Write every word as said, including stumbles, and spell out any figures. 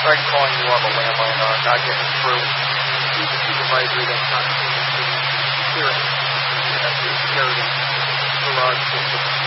tried calling you on the landline, uh, not getting through. He's the supervisor that's not here at the security garage system.